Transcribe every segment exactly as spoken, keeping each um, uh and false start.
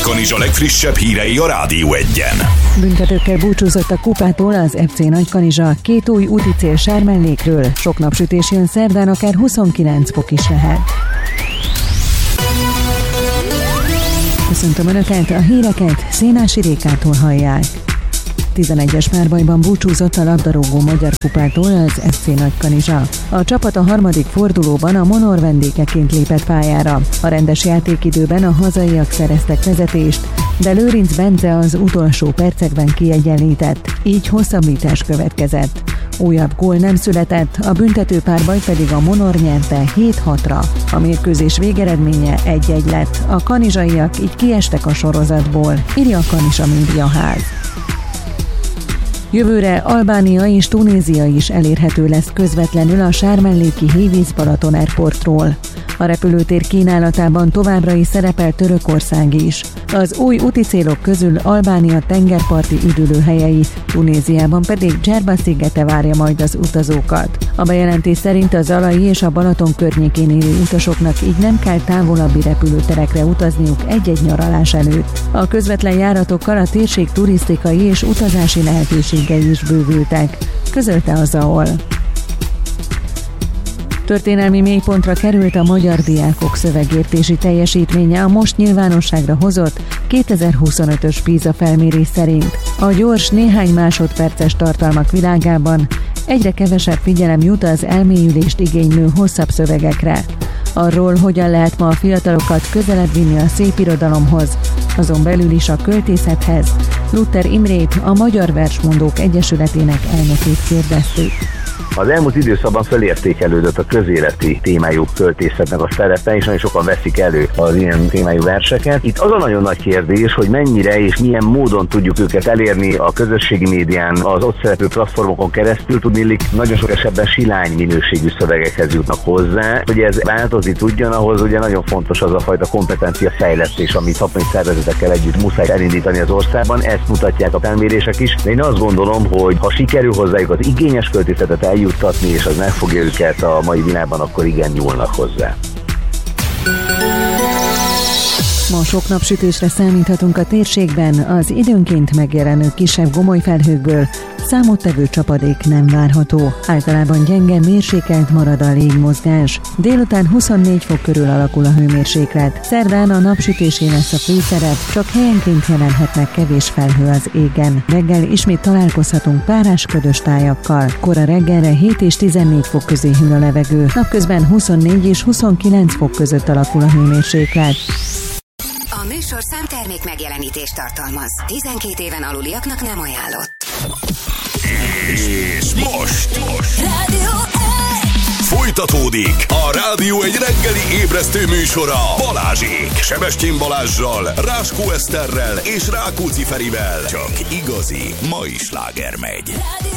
Nagykanizsa legfrissebb hírei a Rádió Egyen. Büntetőkkel búcsúzott a kupától az ef cé Nagykanizsa. Két új úti cél Sármellékről. Sok napsütés jön szerdán, akár huszonkilenc fok is lehet. Köszöntöm Önöket, a híreket Szénási Rékától hallják. tizenegyes párbajban búcsúzott a labdarúgó magyar kupától az ef cé Nagykanizsa. A csapat a harmadik fordulóban a Monor vendégeként lépett pályára. A rendes játékidőben a hazaiak szereztek vezetést, de Lőrinc Bence az utolsó percekben kiegyenlített, így hosszabbítás következett. Újabb gól nem született, a büntető párbaj pedig a Monor nyerte hét hatra. A mérkőzés végeredménye egy-egy lett. A kanizsaiak így kiestek a sorozatból, írja a Kanizsa Médiaház. Jövőre Albánia és Tunézia is elérhető lesz közvetlenül a sármelléki Hévíz-Balaton Airportról. A repülőtér kínálatában továbbra is szerepel Törökország is. Az új úti célok közül Albánia tengerparti üdülőhelyei, Tunéziában pedig Djerba szigete várja majd az utazókat. A bejelentés szerint a Zalai és a Balaton környékén élő utasoknak így nem kell távolabbi repülőterekre utazniuk egy-egy nyaralás előtt. A közvetlen járatokkal a térség turisztikai és utazási lehetőségei is bővültek, közölte a zé á o el. Történelmi mélypontra került a magyar diákok szövegértési teljesítménye a most nyilvánosságra hozott kétezer-huszonötös PISA felmérés szerint. A gyors, néhány másodperces tartalmak világában egyre kevesebb figyelem jut az elmélyülést igénylő hosszabb szövegekre. Arról, hogyan lehet ma a fiatalokat közelebb vinni a szépirodalomhoz, azon belül is a költészethez, Luther Imrét, a Magyar Versmondók Egyesületének elnökét kérdeztük. Az elmúlt időszakban felértékelődött a közéleti témájú költészetnek a szerepe, és nagyon sokan veszik elő az ilyen témájú verseket. Itt az a nagyon nagy kérdés, hogy mennyire és milyen módon tudjuk őket elérni a közösségi médián, az ott szereplő platformokon keresztül. Tudniillik, nagyon sok esetben silány minőségű szövegekhez jutnak hozzá. Hogy ez változni tudjon, ahhoz ugye nagyon fontos az a fajta kompetencia fejlesztés, amit szakmai szervezetekkel együtt muszáj elindítani az országban. Ezt mutatják a felmérések is. De én azt gondolom, hogy ha sikerül hozzájuk az igényes költészetet eljuttatni, és az megfogja őket a mai világban, akkor igen, nyúlnak hozzá. Ma sok napsütésre számíthatunk a térségben, az időnként megjelenő kisebb gomolyfelhőkből számottevő csapadék nem várható. Általában gyenge, mérsékelt marad a légmozgás. Délután huszonnégy fok körül alakul a hőmérséklet. Szerdán a napsütésé lesz a főszerep, csak helyenként jelenhetnek kevés felhő az égen. Reggel ismét találkozhatunk párás ködös tájakkal. Kora reggelre hét és tizennégy fok közé hűl a levegő. Napközben huszonnégy és huszonkilenc fok között alakul a hőmérséklet. A műsor számtermék megjelenítést tartalmaz. tizenkét éven aluliaknak nem ajánlott. És most, most. Rádió egy! Folytatódik a Rádió egy reggeli ébresztő műsora Balázsék. Sebestyén Balázssal, Ráskó Eszterrel és Rákóczi Ferivel. Csak igazi mai sláger megy. Rádió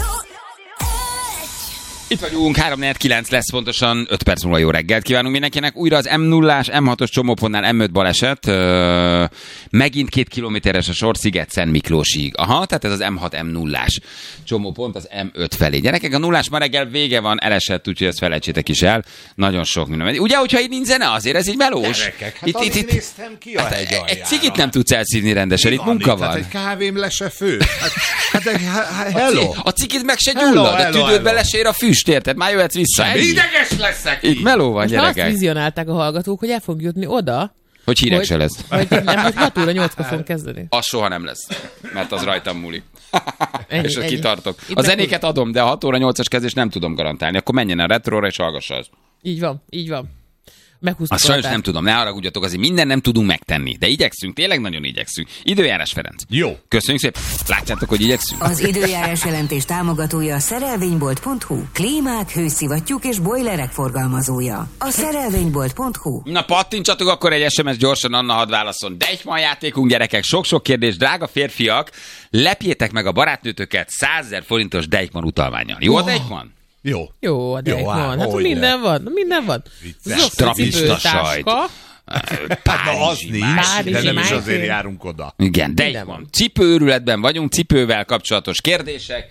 Itt vagyunk, három negyven kilenc lesz pontosan, öt perc múlva jó reggelt kívánunk mindenkinek. Újra az em nullás, em hatos csomópontnál em öt baleset. Ö, megint két kilométeres a sor Sziget-Szent Miklósig. Aha, tehát ez az em hat em nullás csomópont az em öt felé. Gyerekek, a nullás ma reggel vége van, elesett, úgyhogy ezt felejtsétek is el. Nagyon sok minden. Ugye, hogyha itt nincs zene, azért ez így melós. Gyerekek, hát itt, itt, itt, néztem ki a hát, hegy aljára. egy cigit nem tudsz elszívni rendesen, itt munka itt, van. Hát egy kávém le se fő. Hát, hát egy, hello. A cigit meg se Hello, gyullad, a hello, tüdődbe hello. lesér a füst, érted? Már jöhetsz vissza. Ennyi. Ideges leszek Itt így. meló van, Most gyerekek. azt vizionálták a hallgatók, hogy el fog jutni oda, Hogy hírek hogy, se lesz. hogy nem, hogy hat óra nyolckor fogunk kezdeni. Az soha nem lesz, mert az rajtam múlik. Ennyi, És ott ennyi. kitartok. Itt A meg- zenéket adom, de a hat óra nyolcas kezdés nem tudom garantálni. Akkor menjen el retróra és hallgassa azt. Így van, így van. Meghúztuk Azt sajnos a nem tudom, ne haragudjatok, azért minden nem tudunk megtenni. De igyekszünk, tényleg nagyon igyekszünk. Időjárás Ferenc. Jó. Köszönjük szépen. Látjátok, hogy igyekszünk? Az időjárás jelentés támogatója a szerelvénybolt pont hu. Klímák, hőszivattyúk és bojlerek forgalmazója. A szerelvénybolt pont hu. Na pattintsatok akkor egy es em es gyorsan, Anna hadd válaszol. Deichmann játékunk, gyerekek, sok-sok kérdés, drága férfiak, lepjétek meg a barátnőtöket százezer forintos Deichmann utalvánnyal. Jó a Deichmann? Jó. Jó, a Jó, van. hát Hát hogyne. minden van, minden van. Vicces. Zoxi Trapista cipő, sajt. táska. Hát na az nincs, Párizsi de nem is májfél. azért járunk oda. Igen, Deichmann. Cipőőrületben vagyunk, cipővel kapcsolatos kérdések.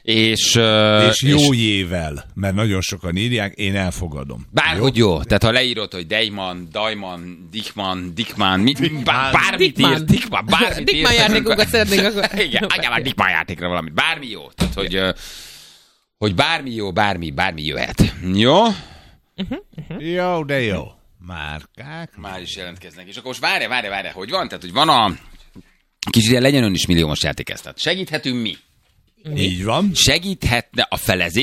És, uh, És jó jével, mert nagyon sokan írják, én elfogadom. Bárhogy jó. jó. Tehát ha leírod, hogy Deiman, Daiman, Dickman, Dickman, mit, bár, bármit Dickman. írt, Dickman, bármit Dickman írt. játékokat szeretnénk akkor. Igen, adjál már Dickman játékra valamit. Bármi jó. Tehát, hogy, uh, hogy bármi jó, bármi, bármi jöhet. Jó? Jó, de jó. Márkák. Már is jelentkeznek. És akkor most várj, várj, várj, hogy van? Tehát, hogy van a kicsit ilyen legyen ön is milliómos játék ezt. Tehát segíthetünk mi? Így van. Segíthetne a felezés,